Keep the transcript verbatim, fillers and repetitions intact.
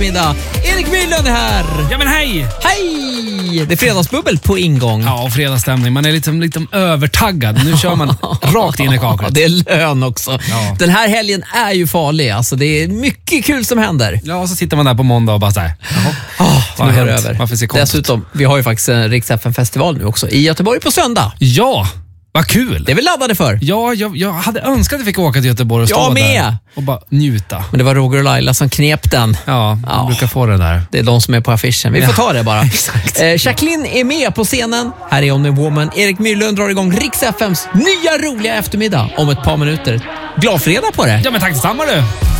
Middag. Erik Mylund är här. Ja men hej! Hej! Det är fredagsbubbel på ingång. Ja, fredagsstämning. Man är liksom, liksom övertaggad. Nu kör man rakt in i kaklet. Det är lön också. Ja. Den här helgen är ju farlig. Alltså, det är mycket kul som händer. Ja, och så sitter man där på måndag och bara såhär. Oh, vad nu har är det hänt? över. Varför ser konstigt? Dessutom, vi har ju faktiskt en Rix F M-festival nu också i Göteborg på söndag. Ja, vad kul. Det är vi laddade för. Ja, jag, jag hade önskat att jag fick åka till Göteborg och stå Jag med. där och bara njuta. Men det var Roger och Laila som knep den. Ja, Ja. jag brukar få det där. Det är de som är på affischen. Vi får ta det bara. Exakt. Eh, Jacqueline är med på scenen. Här är Only Woman. Erik Mylund drar igång Rix F M:s nya roliga eftermiddag om ett par minuter. Glad fredag på det. Ja, men tack detsamma du.